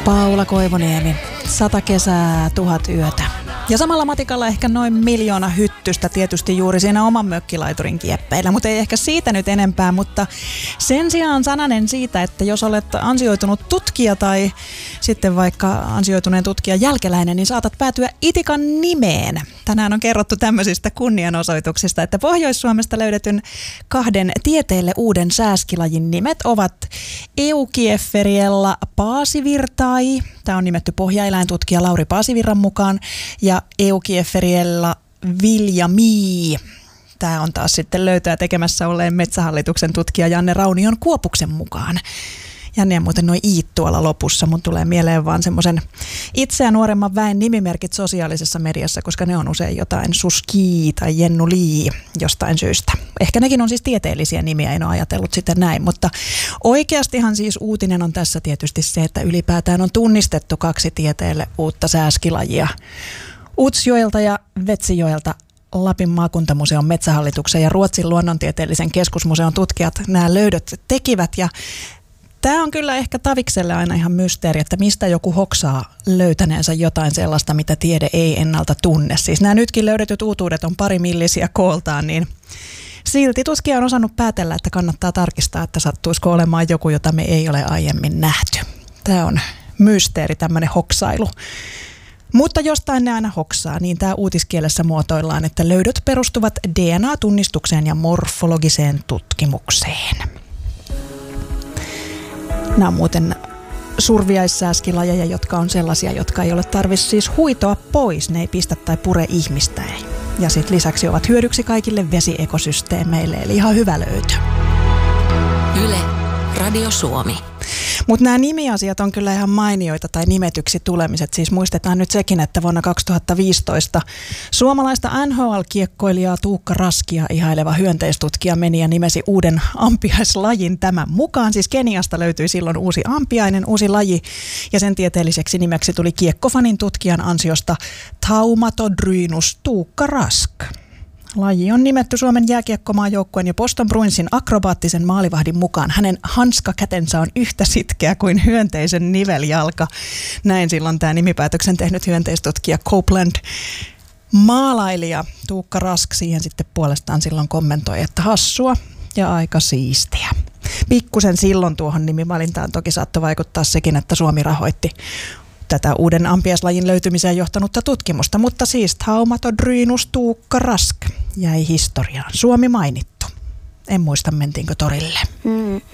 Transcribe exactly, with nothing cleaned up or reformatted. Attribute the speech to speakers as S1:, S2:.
S1: Paula Koivuniemi, sata kesää, tuhat yötä. Ja samalla matikalla ehkä noin miljoona hyttystä tietysti juuri siinä oman mökkilaiturin kieppeillä, mutta ei ehkä siitä nyt enempää, mutta sen sijaan sananen siitä, että jos olet ansioitunut tutkija tai sitten vaikka ansioituneen tutkijan jälkeläinen, niin saatat päätyä Itikan nimeen. Tänään on kerrottu tämmöisistä kunnianosoituksista, että Pohjois-Suomesta löydetyn kahden tieteelle uuden sääskilajin nimet ovat Eukiefferiella paasivirtai, tämä on nimetty pohjaeläintutkija Lauri Paasivirran mukaan, ja Eukiefferiella viljamii. Tämä on taas sitten löytöä tekemässä olleen Metsähallituksen tutkija Janne Raunion Kuopuksen mukaan. Jänniä muuten noin iit tuolla lopussa. Mun tulee mieleen vaan semmoisen itseä nuoremman väen nimimerkit sosiaalisessa mediassa, koska ne on usein jotain Suski tai Jennu Lii jostain syystä. Ehkä nekin on siis tieteellisiä nimiä, en ole ajatellut sitten näin. Mutta oikeastihan siis uutinen on tässä tietysti se, että ylipäätään on tunnistettu kaksi tieteelle uutta sääskilajia. Utsjoelta ja Vetsijoelta Lapin maakuntamuseon Metsähallituksen ja Ruotsin luonnontieteellisen keskusmuseon tutkijat nämä löydöt tekivät. Ja tämä on kyllä ehkä Tavikselle aina ihan mysteeri, että mistä joku hoksaa löytäneensä jotain sellaista, mitä tiede ei ennalta tunne. Siis nämä nytkin löydetyt uutuudet on pari millisiä kooltaan, niin silti tutkija on osannut päätellä, että kannattaa tarkistaa, että sattuisiko olemaan joku, jota me ei ole aiemmin nähty. Tämä on mysteeri, tämmöinen hoksailu. Mutta jostain ne aina hoksaa, niin tämä uutiskielessä muotoillaan, että löydöt perustuvat D N A-tunnistukseen ja morfologiseen tutkimukseen. Nämä on muuten surviaissääskilajeja, jotka on sellaisia, jotka ei ole tarvitse siis huitoa pois. Ne ei pistä tai pure ihmistä. Ja sitten lisäksi ovat hyödyksi kaikille vesiekosysteemeille, eli ihan hyvä löytö.
S2: Yle, Radio Suomi.
S1: Mutta nämä nimiasiat on kyllä ihan mainioita tai nimetyksi tulemiset. Siis muistetaan nyt sekin, että vuonna kaksituhattaviisitoista suomalaista N H L-kiekkoilijaa Tuukka Raskia ihaileva hyönteistutkija meni ja nimesi uuden ampiaislajin tämän mukaan. Siis Keniasta löytyi silloin uusi ampiainen, uusi laji, ja sen tieteelliseksi nimeksi tuli kiekkofanin tutkijan ansiosta Taumatodrynus Tuukka Rask. Laji on nimetty Suomen jääkiekkomaajoukkueen ja Boston Bruinsin akrobaattisen maalivahdin mukaan. Hänen hanskakätensä on yhtä sitkeä kuin hyönteisen niveljalka. Näin silloin tämä nimipäätöksen tehnyt hyönteistutkija Copeland. Maalailija Tuukka Rask siihen sitten puolestaan silloin kommentoi, että hassua ja aika siistiä. Pikkusen silloin tuohon nimivalintaan toki saattoi vaikuttaa sekin, että Suomi rahoitti tätä uuden ampiaislajin löytymiseen johtanutta tutkimusta, mutta siis Taumatodrynus Tuukka Rask jäi historiaan. Suomi mainittu. En muista, mentiinkö torille.
S3: Mm,